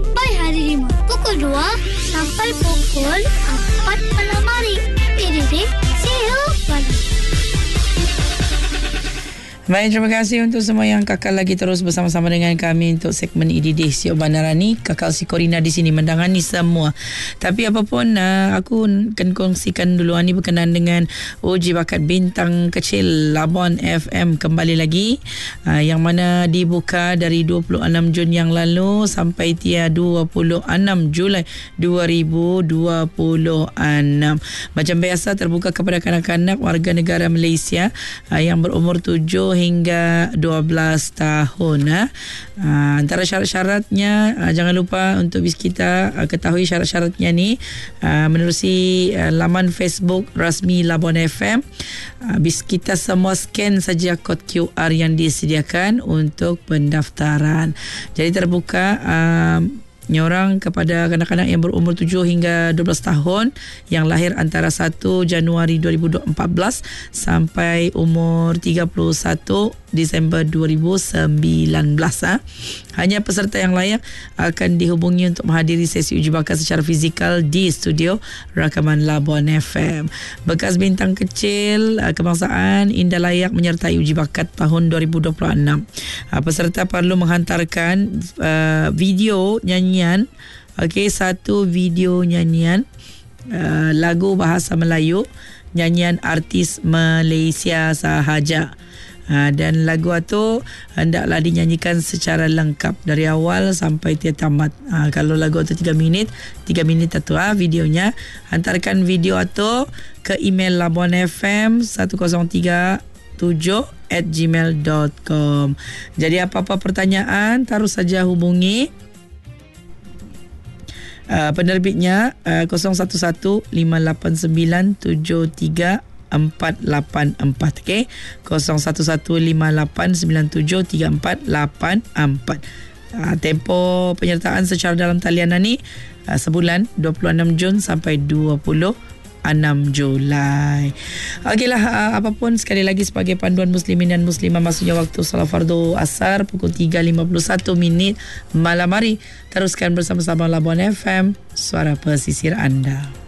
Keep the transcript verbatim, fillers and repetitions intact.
sampai hari lima. Pukul dua sampai pukul empat malam hari. P D D Seho Bali. Baik, terima kasih untuk semua yang kekal lagi terus bersama-sama dengan kami untuk segmen I D D Siok Bandarani. Kakak si Corina di sini mendangani semua. Tapi apapun, uh, aku akan kongsikan dulu ini berkenaan dengan uji bakat bintang kecil Labuan F M kembali lagi, uh, yang mana dibuka dari dua puluh enam Jun yang lalu sampai tiada dua puluh enam Julai dua ribu dua puluh enam. Macam biasa terbuka kepada kanak-kanak warga negara Malaysia uh, yang berumur tujuh hingga dua belas tahun. Ha? Uh, antara syarat-syaratnya, uh, jangan lupa untuk bis kita uh, ketahui syarat-syaratnya ni uh, menerusi uh, laman Facebook rasmi Labuan F M. Uh, bis kita semua scan saja kod Q R yang disediakan untuk pendaftaran. Jadi terbuka uh, nyorang kepada kanak-kanak yang berumur tujuh hingga dua belas tahun yang lahir antara satu Januari dua ribu empat belas sampai umur tiga puluh satu Disember dua ribu sembilan belas. Ha? Hanya peserta yang layak akan dihubungi untuk menghadiri sesi uji bakat secara fizikal di studio rakaman Labuan F M. Bekas bintang kecil kebangsaan indah layak menyertai uji bakat tahun dua ribu dua puluh enam. Peserta perlu menghantarkan uh, video nyanyian, okey, satu video nyanyian uh, lagu bahasa Melayu, nyanyian artis Malaysia sahaja. Ha, dan lagu itu hendaklah dinyanyikan secara lengkap dari awal sampai tiada tamat. Ha, kalau lagu itu tiga minit, tiga minit itu ha, videonya. Hantarkan video itu ke email labuanfm seratus tiga tujuh at gmail dot com. Jadi apa-apa pertanyaan terus saja hubungi uh, penerbitnya uh, kosong satu satu lima lapan sembilan tujuh tiga empat lapan empat. Okey, kosong satu satu lima lapan sembilan tujuh tiga empat lapan empat. Uh, tempoh penyertaan secara dalam talian ni uh, sebulan, dua puluh enam Jun sampai dua puluh enam Julai. Okeylah, uh, apapun sekali lagi sebagai panduan muslimin dan muslimah, maksudnya waktu salat fardu asar pukul tiga lima puluh satu minit malam hari. Teruskan bersama-sama Labuan F M, suara pesisir anda.